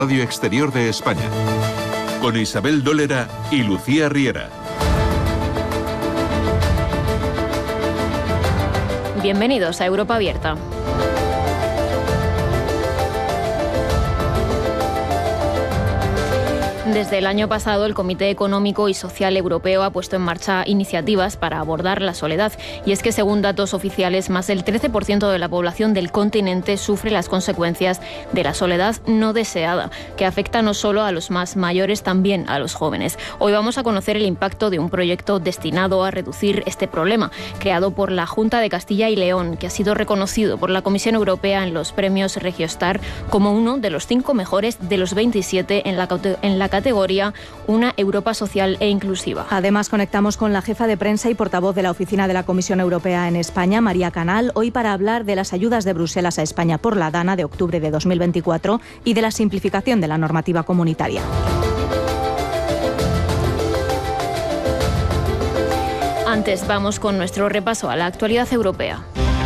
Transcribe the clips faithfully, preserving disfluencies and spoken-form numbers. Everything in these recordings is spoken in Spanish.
Radio Exterior de España, con Isabel Dólera y Lucía Riera. Bienvenidos a Europa Abierta. Desde el año pasado, el Comité Económico y Social Europeo ha puesto en marcha iniciativas para abordar la soledad. Y es que, según datos oficiales, más del trece por ciento de la población del continente sufre las consecuencias de la soledad no deseada, que afecta no solo a los más mayores, también a los jóvenes. Hoy vamos a conocer el impacto de un proyecto destinado a reducir este problema, creado por la Junta de Castilla y León, que ha sido reconocido por la Comisión Europea en los premios Regiostar como uno de los cinco mejores de los veintisiete en la, en la categoría Una Europa Social e Inclusiva. Además, conectamos con la jefa de prensa y portavoz de la Oficina de la Comisión Europea en España, María Canal, hoy para hablar de las ayudas de Bruselas a España por la DANA de octubre de dos mil veinticuatro y de la simplificación de la normativa comunitaria. Antes vamos con nuestro repaso a la actualidad europea.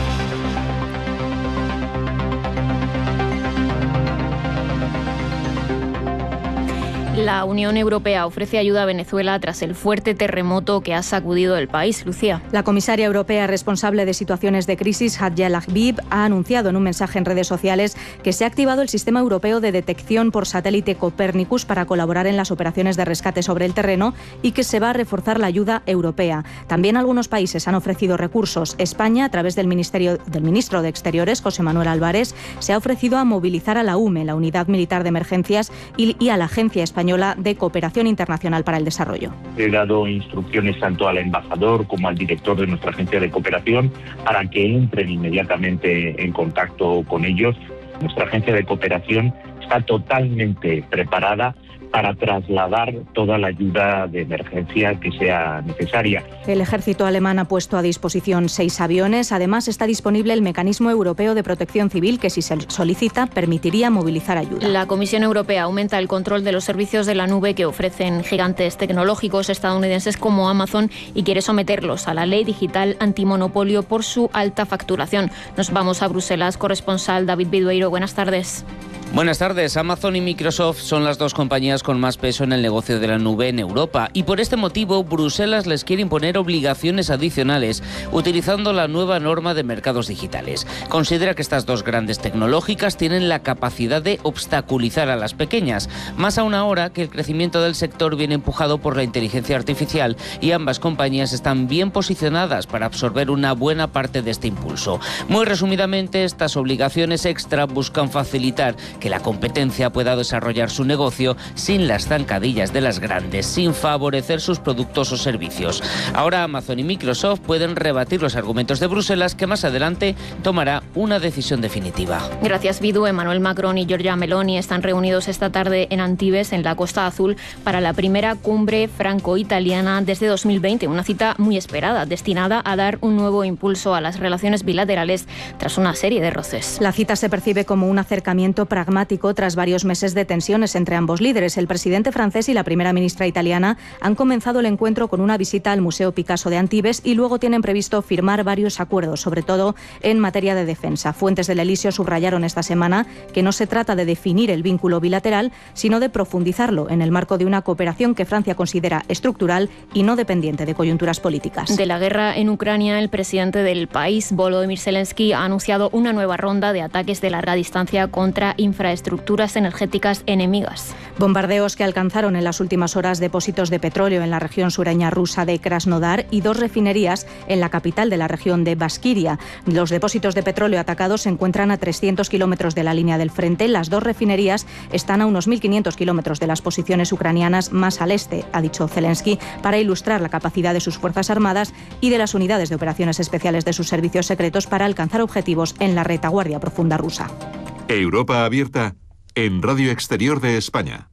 La Unión Europea ofrece ayuda a Venezuela tras el fuerte terremoto que ha sacudido el país. Lucía. La comisaria europea responsable de situaciones de crisis, Hadja El-Habib, ha anunciado en un mensaje en redes sociales que se ha activado el sistema europeo de detección por satélite Copernicus para colaborar en las operaciones de rescate sobre el terreno y que se va a reforzar la ayuda europea. También algunos países han ofrecido recursos. España, a través del, Ministerio, del ministro de Exteriores, José Manuel Álvarez, se ha ofrecido a movilizar a la U M E, la Unidad Militar de Emergencias, y, y a la Agencia Española de Cooperación Internacional para el Desarrollo. He dado instrucciones tanto al embajador como al director de nuestra agencia de cooperación para que entren inmediatamente en contacto con ellos. Nuestra agencia de cooperación está totalmente preparada para trasladar toda la ayuda de emergencia que sea necesaria. El ejército alemán ha puesto a disposición seis aviones. Además, está disponible el Mecanismo Europeo de Protección Civil, que si se solicita permitiría movilizar ayuda. La Comisión Europea aumenta el control de los servicios de la nube que ofrecen gigantes tecnológicos estadounidenses como Amazon y quiere someterlos a la ley digital antimonopolio por su alta facturación. Nos vamos a Bruselas. Corresponsal David Bidueiro, buenas tardes. Buenas tardes. Amazon y Microsoft son las dos compañías con más peso en el negocio de la nube en Europa y por este motivo Bruselas les quiere imponer obligaciones adicionales utilizando la nueva norma de mercados digitales. Considera que estas dos grandes tecnológicas tienen la capacidad de obstaculizar a las pequeñas, más aún ahora que el crecimiento del sector viene empujado por la inteligencia artificial y ambas compañías están bien posicionadas para absorber una buena parte de este impulso. Muy resumidamente, estas obligaciones extra buscan facilitar que la competencia pueda desarrollar su negocio sin las zancadillas de las grandes, sin favorecer sus productos o servicios. Ahora Amazon y Microsoft pueden rebatir los argumentos de Bruselas, que más adelante tomará una decisión definitiva. Gracias, Bidu. Emmanuel Macron y Giorgia Meloni están reunidos esta tarde en Antibes, en la Costa Azul, para la primera cumbre franco-italiana desde dos mil veinte, una cita muy esperada, destinada a dar un nuevo impulso a las relaciones bilaterales tras una serie de roces. La cita se percibe como un acercamiento pragmático tras varios meses de tensiones entre ambos líderes. El presidente francés y la primera ministra italiana han comenzado el encuentro con una visita al Museo Picasso de Antibes y luego tienen previsto firmar varios acuerdos, sobre todo en materia de defensa. Fuentes del Elíseo subrayaron esta semana que no se trata de definir el vínculo bilateral, sino de profundizarlo en el marco de una cooperación que Francia considera estructural y no dependiente de coyunturas políticas. De la guerra en Ucrania, el presidente del país, Volodymyr Zelensky, ha anunciado una nueva ronda de ataques de larga distancia contra infraestructuras energéticas enemigas. Bombardeos que alcanzaron en las últimas horas depósitos de petróleo en la región sureña rusa de Krasnodar y dos refinerías en la capital de la región de Baskiria. Los depósitos de petróleo atacados se encuentran a trescientos kilómetros de la línea del frente. Las dos refinerías están a unos mil quinientos kilómetros de las posiciones ucranianas más al este, ha dicho Zelensky, para ilustrar la capacidad de sus fuerzas armadas y de las unidades de operaciones especiales de sus servicios secretos para alcanzar objetivos en la retaguardia profunda rusa. Europa Abierta en Radio Exterior de España.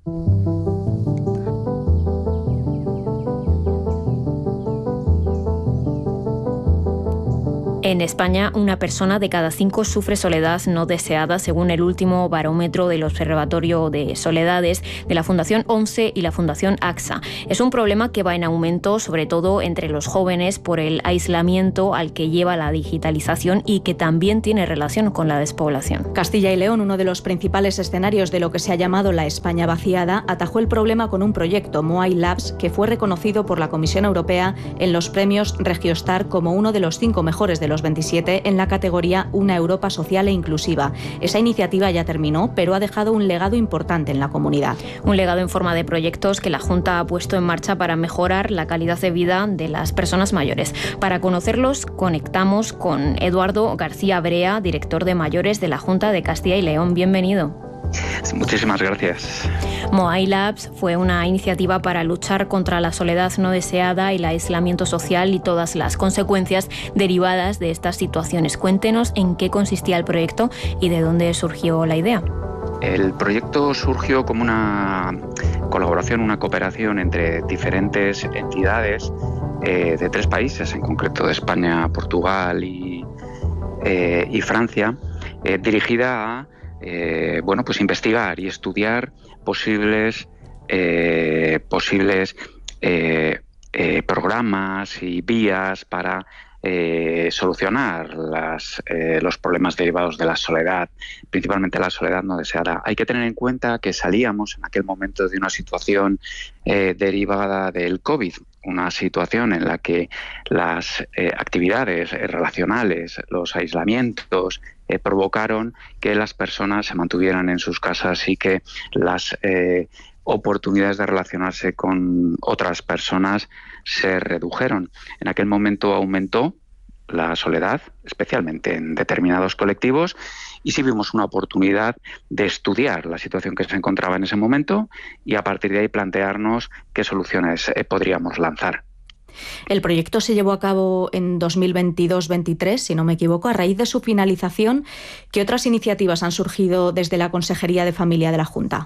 En España, una persona de cada cinco sufre soledad no deseada, según el último barómetro del Observatorio de Soledades de la Fundación ONCE y la Fundación AXA. Es un problema que va en aumento, sobre todo entre los jóvenes, por el aislamiento al que lleva la digitalización y que también tiene relación con la despoblación. Castilla y León, uno de los principales escenarios de lo que se ha llamado la España vaciada, atajó el problema con un proyecto, Moai Labs, que fue reconocido por la Comisión Europea en los premios Regiostar como uno de los cinco mejores de los veintisiete en la categoría Una Europa social e inclusiva. Esa iniciativa ya terminó, pero ha dejado un legado importante en la comunidad. Un legado en forma de proyectos que la Junta ha puesto en marcha para mejorar la calidad de vida de las personas mayores. Para conocerlos, conectamos con Eduardo García Brea, director de mayores de la Junta de Castilla y León. Bienvenido. Muchísimas gracias. Moai Labs fue una iniciativa para luchar contra la soledad no deseada y el aislamiento social y todas las consecuencias derivadas de estas situaciones. Cuéntenos en qué consistía el proyecto y de dónde surgió la idea. El proyecto surgió como una colaboración, una cooperación entre diferentes entidades eh, de tres países, en concreto de España, Portugal y, eh, y Francia, eh, dirigida a Eh, bueno, pues investigar y estudiar posibles, eh, posibles eh, eh, programas y vías para eh, solucionar las, eh, los problemas derivados de la soledad, principalmente la soledad no deseada. Hay que tener en cuenta que salíamos en aquel momento de una situación eh, derivada del COVID, una situación en la que las eh, actividades relacionales, los aislamientos, eh, provocaron que las personas se mantuvieran en sus casas y que las eh, oportunidades de relacionarse con otras personas se redujeron. En aquel momento aumentó la soledad, especialmente en determinados colectivos, y sí vimos una oportunidad de estudiar la situación que se encontraba en ese momento y a partir de ahí plantearnos qué soluciones eh, podríamos lanzar. El proyecto se llevó a cabo en dos mil veintidós veintitrés, si no me equivoco. A raíz de su finalización, ¿qué otras iniciativas han surgido desde la Consejería de Familia de la Junta?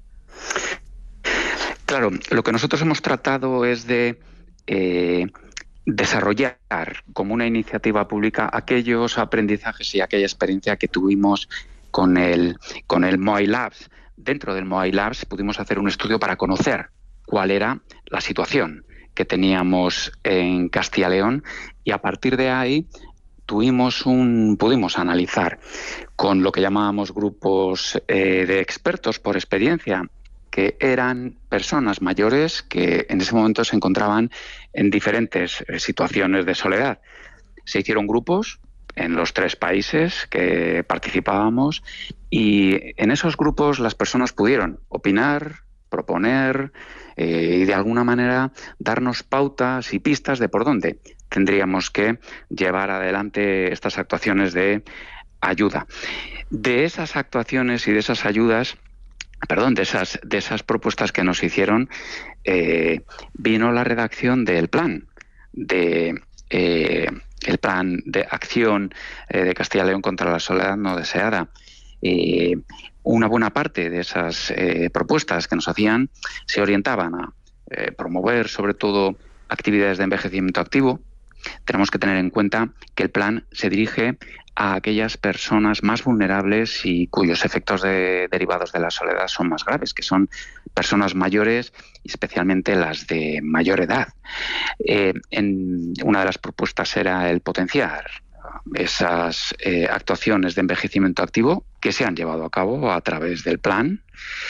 Claro, lo que nosotros hemos tratado es de eh, desarrollar como una iniciativa pública aquellos aprendizajes y aquella experiencia que tuvimos con el, con el Moai Labs. Dentro del Moai Labs pudimos hacer un estudio para conocer cuál era la situación que teníamos en Castilla y León y a partir de ahí tuvimos un, pudimos analizar con lo que llamábamos grupos eh, de expertos por experiencia, que eran personas mayores que en ese momento se encontraban en diferentes situaciones de soledad. Se hicieron grupos en los tres países que participábamos y en esos grupos las personas pudieron opinar, proponer eh, y de alguna manera darnos pautas y pistas de por dónde tendríamos que llevar adelante estas actuaciones de ayuda. De esas actuaciones y de esas ayudas, perdón, de esas, de esas propuestas que nos hicieron, eh, vino la redacción del plan, de eh, el plan de acción eh, de Castilla y León contra la soledad no deseada. Eh, una buena parte de esas eh, propuestas que nos hacían se orientaban a eh, promover sobre todo actividades de envejecimiento activo. Tenemos que tener en cuenta que el plan se dirige a aquellas personas más vulnerables y cuyos efectos de, derivados de la soledad son más graves, que son personas mayores y especialmente las de mayor edad. Eh, en, una de las propuestas era el potenciar esas eh, actuaciones de envejecimiento activo que se han llevado a cabo a través del plan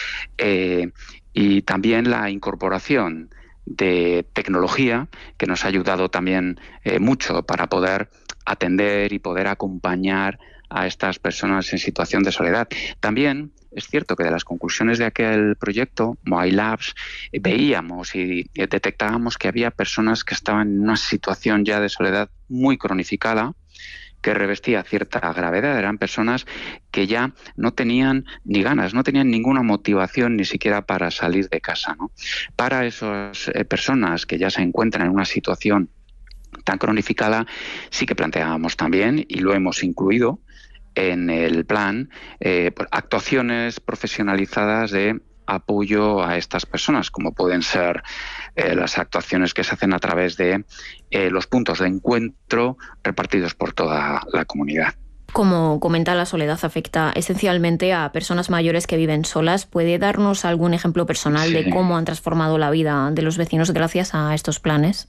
eh, y también la incorporación de tecnología que nos ha ayudado también eh, mucho para poder atender y poder acompañar a estas personas en situación de soledad. También es cierto que de las conclusiones de aquel proyecto, Moai Labs, eh, veíamos y eh, detectábamos que había personas que estaban en una situación ya de soledad muy cronificada, que revestía cierta gravedad. Eran personas que ya no tenían ni ganas, no tenían ninguna motivación ni siquiera para salir de casa, ¿no? Para esas eh, personas que ya se encuentran en una situación tan cronificada, sí que planteábamos también, y lo hemos incluido en el plan, eh, actuaciones profesionalizadas de apoyo a estas personas, como pueden ser eh, las actuaciones que se hacen a través de eh, los puntos de encuentro repartidos por toda la comunidad. Como comenta, la soledad afecta esencialmente a personas mayores que viven solas. ¿Puede darnos algún ejemplo personal sí. de cómo han transformado la vida de los vecinos gracias a estos planes?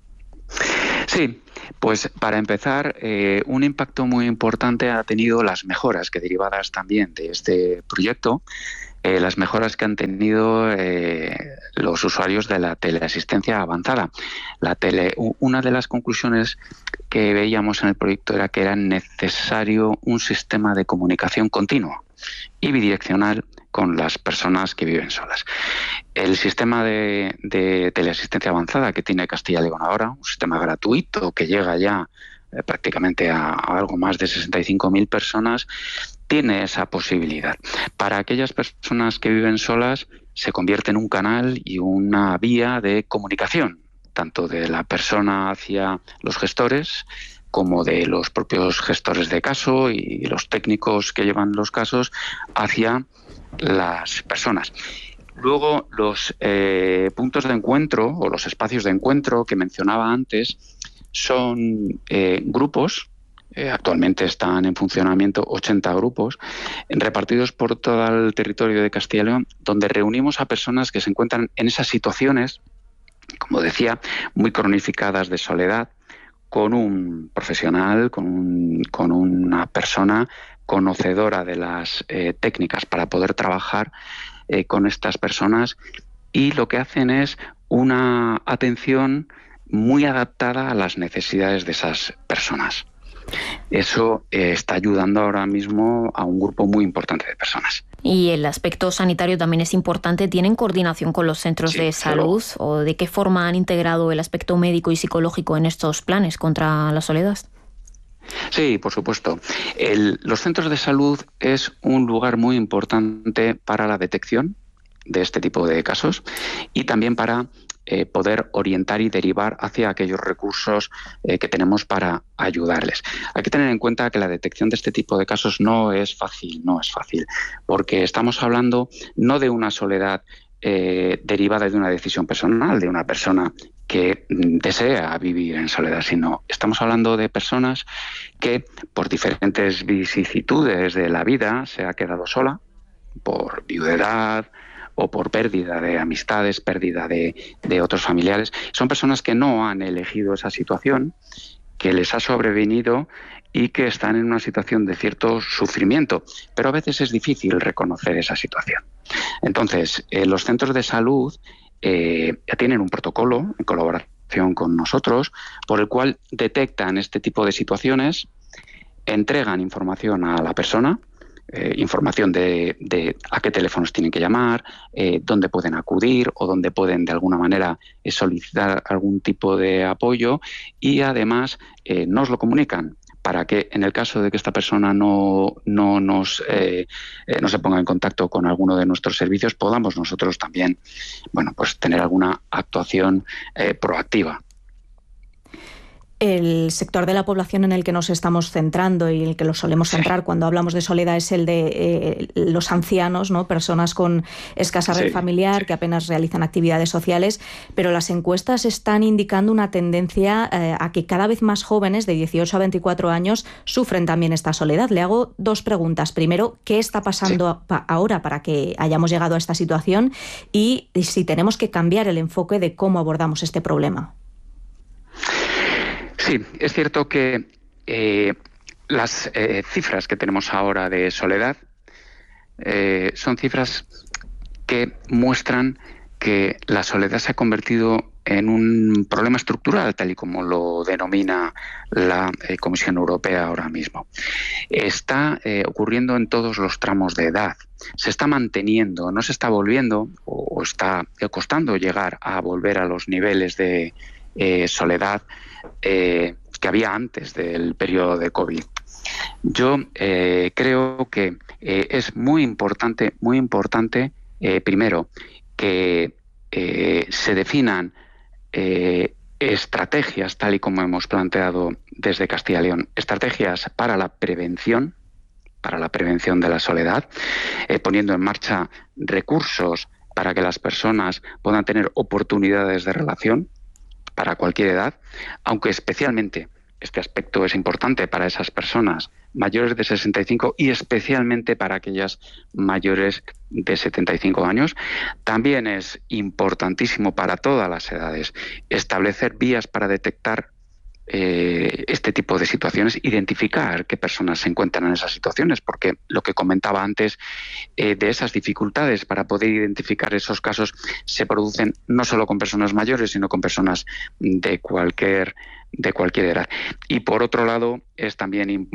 Sí, pues para empezar, eh, un impacto muy importante ha tenido las mejoras que derivadas también de este proyecto, eh, las mejoras que han tenido eh, los usuarios de la teleasistencia avanzada. La tele, una de las conclusiones que veíamos en el proyecto era que era necesario un sistema de comunicación continuo y bidireccional con las personas que viven solas. El sistema de, de teleasistencia avanzada que tiene Castilla y León ahora, un sistema gratuito que llega ya eh, prácticamente a, a algo más de sesenta y cinco mil personas, tiene esa posibilidad. Para aquellas personas que viven solas, se convierte en un canal y una vía de comunicación, tanto de la persona hacia los gestores, como de los propios gestores de caso y los técnicos que llevan los casos hacia las personas. Luego, los eh, puntos de encuentro o los espacios de encuentro que mencionaba antes son eh, grupos. Eh, actualmente están en funcionamiento ochenta grupos repartidos por todo el territorio de Castilla y León, donde reunimos a personas que se encuentran en esas situaciones, como decía, muy cronificadas de soledad, con un profesional, con, un, con una persona conocedora de las eh, técnicas para poder trabajar eh, con estas personas, y lo que hacen es una atención muy adaptada a las necesidades de esas personas. Eso eh, está ayudando ahora mismo a un grupo muy importante de personas. Y el aspecto sanitario también es importante. ¿Tienen coordinación con los centros sí, de salud claro. o de qué forma han integrado el aspecto médico y psicológico en estos planes contra la soledad? Sí, por supuesto. El, los centros de salud es un lugar muy importante para la detección de este tipo de casos y también para eh, poder orientar y derivar hacia aquellos recursos eh, que tenemos para ayudarles. Hay que tener en cuenta que la detección de este tipo de casos no es fácil, no es fácil, porque estamos hablando no de una soledad eh, derivada de una decisión personal, de una persona que desea vivir en soledad, sino estamos hablando de personas que por diferentes vicisitudes de la vida se ha quedado sola, por viudedad o por pérdida de amistades, pérdida de, de otros familiares. Son personas que no han elegido esa situación, que les ha sobrevenido y que están en una situación de cierto sufrimiento, pero a veces es difícil reconocer esa situación. Entonces, eh, los centros de salud eh, tienen un protocolo en colaboración con nosotros por el cual detectan este tipo de situaciones, entregan información a la persona, Eh, información de, de a qué teléfonos tienen que llamar, eh, dónde pueden acudir o dónde pueden de alguna manera eh, solicitar algún tipo de apoyo, y además eh, nos lo comunican para que en el caso de que esta persona no, no, nos, eh, eh, no se ponga en contacto con alguno de nuestros servicios, podamos nosotros también bueno, pues tener alguna actuación eh, proactiva. El sector de la población en el que nos estamos centrando y el que lo solemos centrar sí. cuando hablamos de soledad es el de eh, los ancianos, ¿no? Personas con escasa red sí. familiar que apenas realizan actividades sociales, pero las encuestas están indicando una tendencia eh, a que cada vez más jóvenes de dieciocho a veinticuatro años sufren también esta soledad. Le hago dos preguntas. Primero, ¿qué está pasando sí. ahora para que hayamos llegado a esta situación? Y si tenemos que cambiar el enfoque de cómo abordamos este problema. Sí, es cierto que eh, las eh, cifras que tenemos ahora de soledad eh, son cifras que muestran que la soledad se ha convertido en un problema estructural, tal y como lo denomina la eh, Comisión Europea ahora mismo. Está eh, ocurriendo en todos los tramos de edad. Se está manteniendo, no se está volviendo o, o está costando llegar a volver a los niveles de eh, soledad Eh, que había antes del periodo de COVID. Yo eh, creo que eh, es muy importante, muy importante, eh, primero, que eh, se definan eh, estrategias, tal y como hemos planteado desde Castilla y León, estrategias para la prevención para la prevención de la soledad, eh, poniendo en marcha recursos para que las personas puedan tener oportunidades de relación para cualquier edad, aunque especialmente este aspecto es importante para esas personas mayores de sesenta y cinco y especialmente para aquellas mayores de setenta y cinco años. También es importantísimo para todas las edades establecer vías para detectar eh, este tipo de situaciones, identificar qué personas se encuentran en esas situaciones, porque lo que comentaba antes eh, de esas dificultades para poder identificar esos casos se producen no solo con personas mayores, sino con personas de cualquier de cualquier edad. Y por otro lado, es también